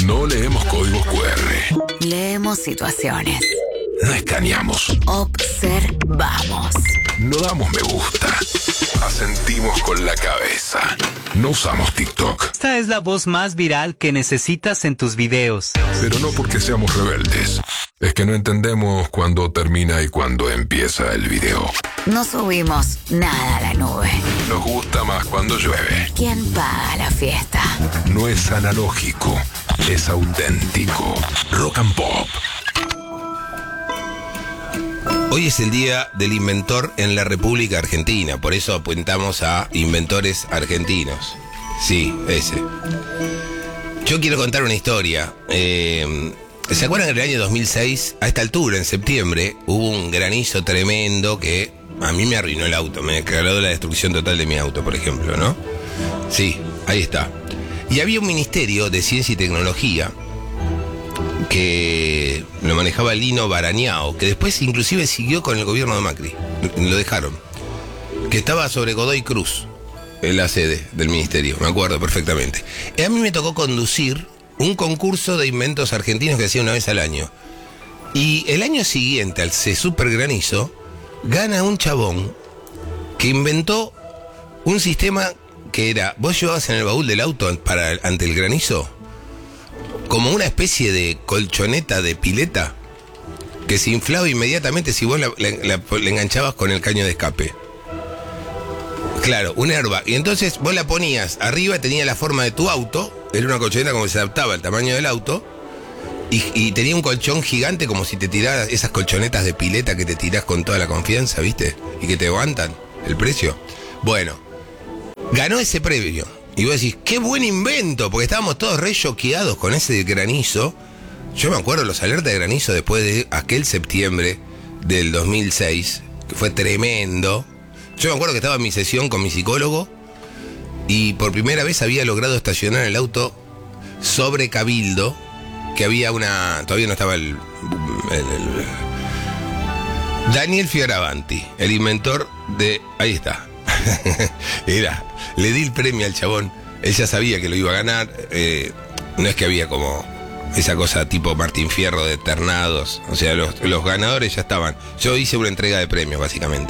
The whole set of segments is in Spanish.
No leemos códigos QR. Leemos situaciones. No escaneamos. Observamos. No damos me gusta. Asentimos con la cabeza. No usamos TikTok. Esta es la voz más viral que necesitas en tus videos. Pero no porque seamos rebeldes. Es que no entendemos cuándo termina y cuándo empieza el video. No subimos nada a la nube. Nos gusta más cuando llueve. ¿Quién paga la fiesta? No es analógico, es auténtico. Rock and Pop. Hoy es el Día del Inventor en la República Argentina, por eso apuntamos a inventores argentinos. Sí, ese. Yo quiero contar una historia. ¿Se acuerdan que en el año 2006, a esta altura, en septiembre, hubo un granizo tremendo que a mí me arruinó el auto, me declaró la destrucción total de mi auto, por ejemplo, ¿no? Sí, ahí está. Y había un ministerio de Ciencia y Tecnología que lo manejaba Lino Barañao, que después inclusive siguió con el gobierno de Macri, lo dejaron, que estaba sobre Godoy Cruz, en la sede del ministerio, me acuerdo perfectamente. Y a mí me tocó conducir un concurso de inventos argentinos que hacía una vez al año. Y el año siguiente, al super granizo, gana un chabón que inventó un sistema que era, vos llevabas en el baúl del auto ante el granizo como una especie de colchoneta de pileta que se inflaba inmediatamente si vos le enganchabas con el caño de escape. Claro, un airbag. Y entonces vos la ponías arriba, tenía la forma de tu auto, era una colchoneta como que se adaptaba al tamaño del auto, y tenía un colchón gigante como si te tiraras esas colchonetas de pileta que te tirás con toda la confianza, ¿viste? Y que te aguantan el precio. Bueno, ganó ese premio. Y vos decís, qué buen invento, porque estábamos todos re choqueados con ese granizo. Yo me acuerdo los alertas de granizo después de aquel septiembre del 2006, que fue tremendo. Yo me acuerdo que estaba en mi sesión con mi psicólogo y por primera vez había logrado estacionar el auto sobre Cabildo, que había todavía no estaba Daniel Fioravanti, el inventor de... Ahí está. Era, le di el premio al chabón. Él ya sabía que lo iba a ganar. No es que había como esa cosa tipo Martín Fierro de ternados. O sea, los ganadores ya estaban. Yo hice una entrega de premios, básicamente.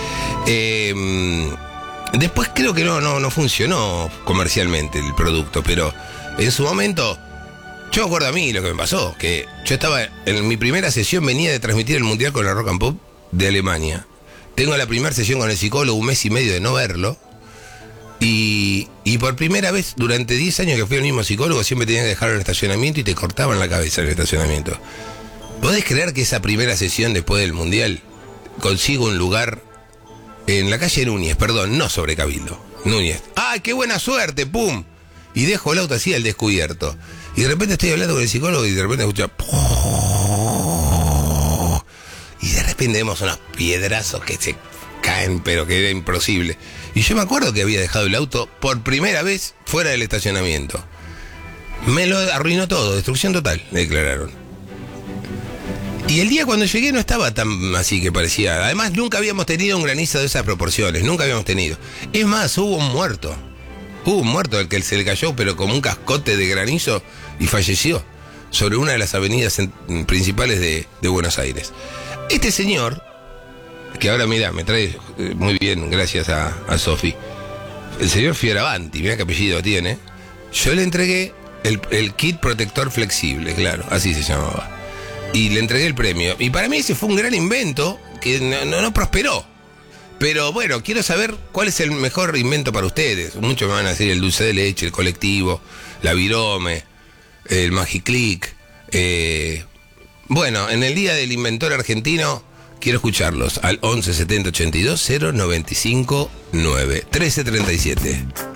Después creo que no funcionó comercialmente el producto, pero en su momento, yo me acuerdo a mí lo que me pasó, que yo estaba en mi primera sesión, venía de transmitir el Mundial con la Rock and Pop de Alemania. Tengo la primera sesión con el psicólogo, 1 mes y medio de no verlo, y por primera vez durante 10 años que fui al mismo psicólogo, siempre tenía que dejarlo en el estacionamiento y te cortaban la cabeza en el estacionamiento. ¿Podés creer que esa primera sesión después del Mundial consigo un lugar en la calle Núñez, perdón, no sobre Cabildo, Núñez? ¡Ay, qué buena suerte! ¡Pum! Y dejo el auto así al descubierto. Y de repente estoy hablando con el psicólogo y de repente escucho... Y de repente vemos unos piedrazos que se caen, pero que era imposible. Y yo me acuerdo que había dejado el auto por primera vez fuera del estacionamiento. Me lo arruinó todo, destrucción total, le declararon. Y el día cuando llegué no estaba tan así que parecía. Además, nunca habíamos tenido un granizo de esas proporciones, nunca habíamos tenido. Es más, hubo un muerto al que se le cayó, pero como un cascote de granizo y falleció sobre una de las avenidas principales de Buenos Aires. Este señor, que ahora mira, me trae muy bien, gracias a Sofi, el señor Fioravanti, mira qué apellido tiene, yo le entregué el kit protector flexible, claro, así se llamaba, y le entregué el premio. Y para mí ese fue un gran invento que no prosperó. Pero bueno, quiero saber cuál es el mejor invento para ustedes. Muchos me van a decir el dulce de leche, el colectivo, la virome, el Magiclick. Bueno, en el Día del Inventor Argentino quiero escucharlos al 11 70 82 095 9 1337.